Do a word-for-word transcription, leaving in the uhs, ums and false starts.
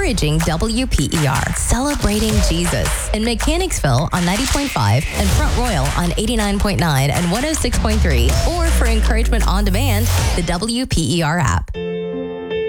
encouraging W P E R, celebrating Jesus in Mechanicsville on ninety point five and Front Royal on eighty-nine point nine and one oh six point three, or for encouragement on demand, the W P E R app.